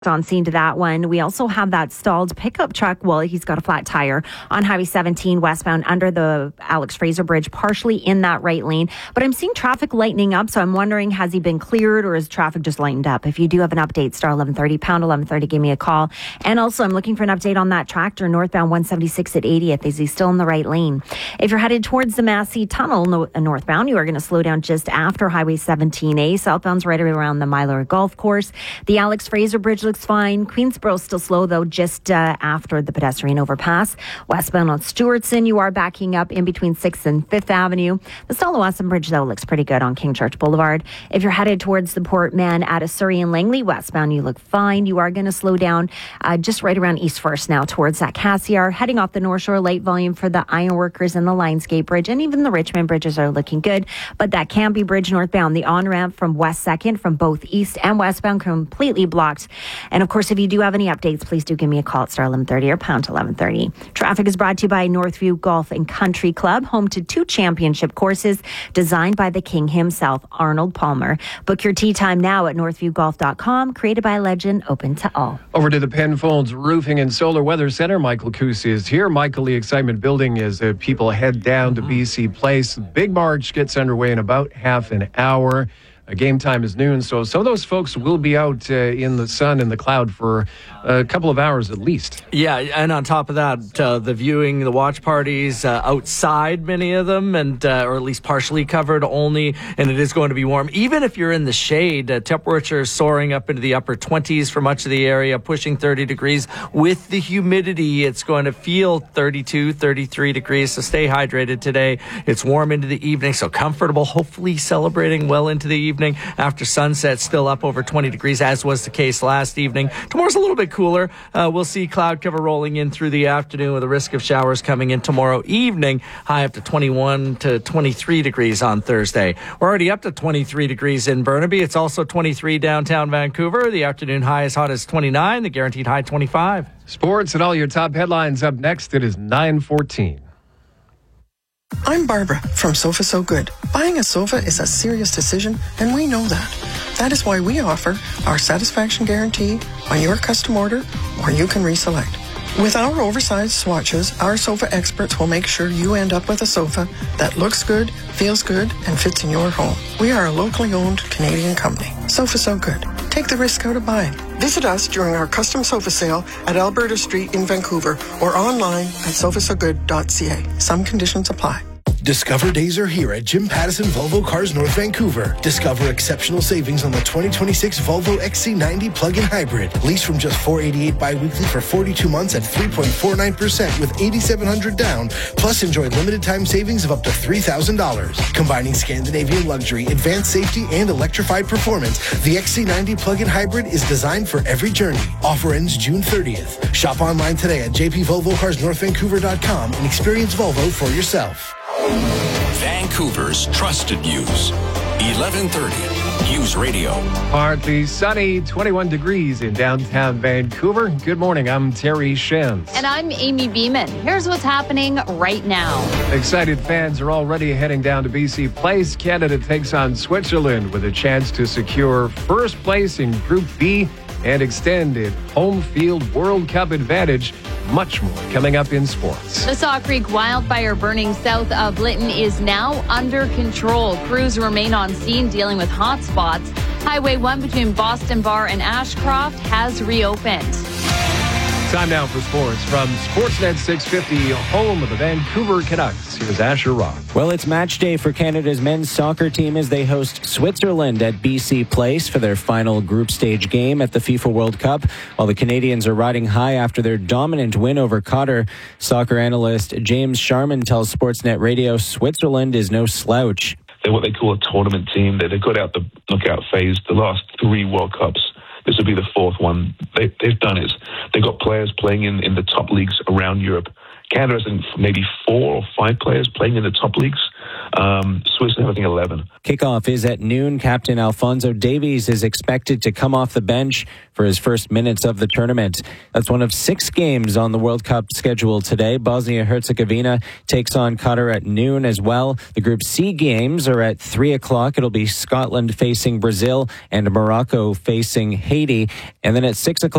on scene to that one. We also have that stalled pickup truck. Well, he's got a flat tire on Highway 17 westbound under the Alex Fraser Bridge, partially in that right lane. But I'm seeing traffic lightening up, so I'm wondering, has he been cleared or is traffic just lightened up? If you do have an update, star 1130, pound 1130, give me a call. And also, I'm looking for an update on that tractor northbound 176 at 80th. Is he still in the right lane? If you're headed towards the Massey Tunnel northbound, you are going to slow down just after Highway 17A. Southbound's right around the Myler Golf Course. The Alex Fraser Bridge looks fine. Queensboro's still slow, though, just after the pedestrian overpass. Westbound on Stewartson, you are backing up in between 6th and 5th Avenue. The Stallawasam Bridge, though, looks pretty good on King Church Boulevard. If you're headed towards the Port Man at Surrey and Langley westbound, you look fine. You are going to slow down just right around East First now towards that Cassiar. Heading off the North Shore, light volume for the Ironworkers and the Lionsgate Bridge, and even the Richmond bridges are looking good. But that Cambie Bridge northbound, the on-ramp from West 2nd from both east and westbound, completely blocked. And of course, if you do have any updates, please do give me a call at star 1130 or pound 1130. Traffic is brought to you by Northview Golf and Country Club, home to 2 championship courses designed by the king himself, Arnold Palmer. Book your tee time now at northviewgolf.com. Created by a legend, open to all. Over to the Penfolds Roofing and Solar Weather Center. Michael Kusi is here. Michael, the excitement building as people head down to BC Place. Big March gets underway in about half an hour. Game time is noon, so some of those folks will be out in the sun and the cloud for a couple of hours at least. Yeah, and on top of that, the viewing, the watch parties outside, many of them, and or at least partially covered only, and it is going to be warm. Even if you're in the shade, temperature soaring up into the upper 20s for much of the area, pushing 30 degrees. With the humidity, it's going to feel 32, 33 degrees, so stay hydrated today. It's warm into the evening, so comfortable, hopefully celebrating well into the evening. After sunset, still up over 20 degrees, as was the case last evening. Tomorrow's a little bit cooler. We'll see cloud cover rolling in through the afternoon with a risk of showers coming in tomorrow evening. High up to 21 to 23 degrees on Thursday. We're already up to 23 degrees in Burnaby. It's also 23 downtown Vancouver. The afternoon high as hot as 29. The guaranteed high 25. Sports and all your top headlines up next. It is 9:14. I'm Barbara from Sofa So Good. Buying a sofa is a serious decision, and we know that. That is why we offer our satisfaction guarantee on your custom order, or you can reselect. With our oversized swatches, our sofa experts will make sure you end up with a sofa that looks good, feels good, and fits in your home. We are a locally owned Canadian company. Sofa So Good. Take the risk out of buying. Visit us during our custom sofa sale at Alberta Street in Vancouver or online at sofasogood.ca. Some conditions apply. Discover days are here at Jim Pattison Volvo Cars North Vancouver. Discover exceptional savings on the 2026 Volvo XC90 plug-in hybrid. Lease from just $488 bi-weekly for 42 months at 3.49% with $8,700 down. Plus enjoy limited time savings of up to $3,000. Combining Scandinavian luxury, advanced safety, and electrified performance, the XC90 plug-in hybrid is designed for every journey. Offer ends June 30th. Shop online today at jpvolvocarsnorthvancouver.com and experience Volvo for yourself. Vancouver's trusted news. 1130 News Radio. Partly sunny, 21 degrees in downtown Vancouver. Good morning, I'm Terry Shens. And I'm Amy Beeman. Here's what's happening right now. Excited fans are already heading down to BC Place. Canada takes on Switzerland with a chance to secure first place in Group B and extend its home field World Cup advantage. Much more coming up in sports. The Saw Creek wildfire burning south of Lytton is now under control. Crews remain on scene dealing with hot spots. Highway 1 between Boston Bar and Ashcroft has reopened. Time now for sports from Sportsnet 650, home of the Vancouver Canucks. Here's Asher Roth. Well, it's match day for Canada's men's soccer team as they host Switzerland at BC Place for their final group stage game at the FIFA World Cup. While the Canadians are riding high after their dominant win over Qatar, soccer analyst James Sharman tells Sportsnet Radio Switzerland is no slouch. They're what they call a tournament team. They got out the knockout phase the last 3 World Cups. This will be the 4th one. They've done it. They've got players playing in the top leagues around Europe. Canada has maybe 4 or 5 players playing in the top leagues. Swiss have, I think, 11. Kickoff is at noon. Captain Alphonso Davies is expected to come off the bench for his first minutes of the tournament. That's one of 6 games on the World Cup schedule today. Bosnia-Herzegovina takes on Qatar at noon as well. The Group C games are at 3 o'clock. It'll be Scotland facing Brazil and Morocco facing Haiti. And then at 6 o'clock,